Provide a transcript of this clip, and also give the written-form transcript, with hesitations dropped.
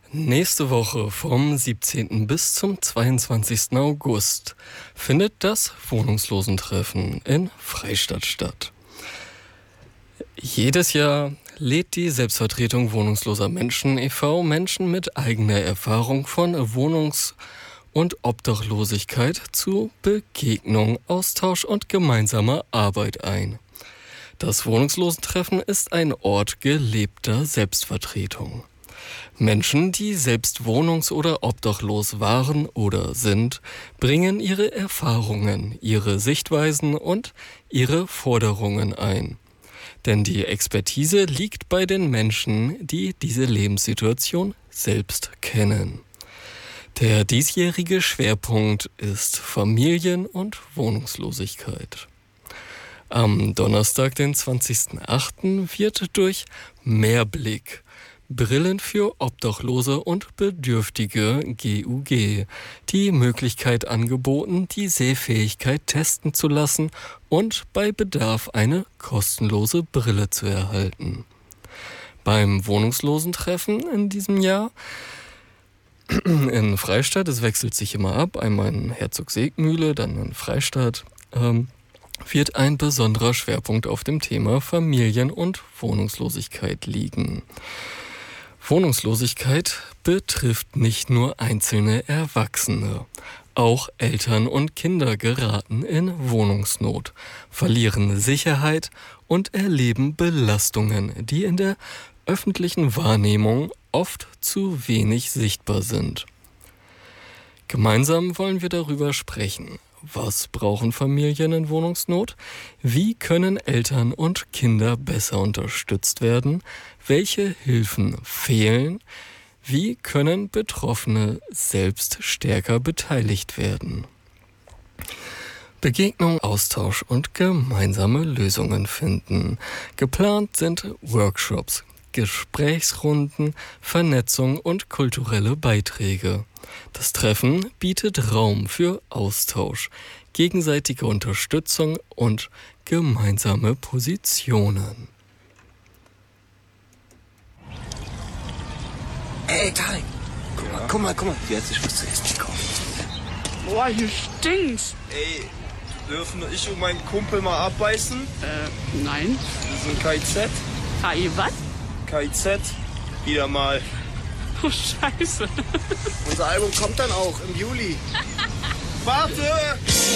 Nächste Woche vom 17. bis zum 22. August findet das Wohnungslosentreffen in Freistadt statt. Jedes Jahr lädt die Selbstvertretung Wohnungsloser Menschen e.V. Menschen mit eigener Erfahrung von Wohnungs- und Obdachlosigkeit zu Begegnung, Austausch und gemeinsamer Arbeit ein. Das Wohnungslosentreffen ist ein Ort gelebter Selbstvertretung. Menschen, die selbst wohnungs- oder obdachlos waren oder sind, bringen ihre Erfahrungen, ihre Sichtweisen und ihre Forderungen ein. Denn die Expertise liegt bei den Menschen, die diese Lebenssituation selbst kennen. Der diesjährige Schwerpunkt ist Familien- und Wohnungslosigkeit. Am Donnerstag, den 20.08., wird durch Mehrblick Brillen für Obdachlose und Bedürftige GUG die Möglichkeit angeboten, die Sehfähigkeit testen zu lassen und bei Bedarf eine kostenlose Brille zu erhalten. Beim Wohnungslosentreffen in diesem Jahr in Freistadt, es wechselt sich immer ab, einmal in Herzogsegmühle, dann in Freistadt, wird ein besonderer Schwerpunkt auf dem Thema Familien- und Wohnungslosigkeit liegen. Wohnungslosigkeit betrifft nicht nur einzelne Erwachsene. Auch Eltern und Kinder geraten in Wohnungsnot, verlieren Sicherheit und erleben Belastungen, die in der öffentlichen Wahrnehmung oft zu wenig sichtbar sind. Gemeinsam wollen wir darüber sprechen. Was brauchen Familien in Wohnungsnot? Wie können Eltern und Kinder besser unterstützt werden? Welche Hilfen fehlen? Wie können Betroffene selbst stärker beteiligt werden? Begegnung, Austausch und gemeinsame Lösungen finden. Geplant sind Workshops, Gesprächsrunden, Vernetzung und kulturelle Beiträge. Das Treffen bietet Raum für Austausch, gegenseitige Unterstützung und gemeinsame Positionen. Ey, Tarek, guck mal, hier hat sich was zu essen gekauft. Boah, hier stinkt's. Ey, dürfen ich und mein Kumpel mal abbeißen? Nein. Wir sind KIZ. KI was? KIZ. Wieder mal. Oh, scheiße. Unser Album kommt dann auch im Juli. Warte!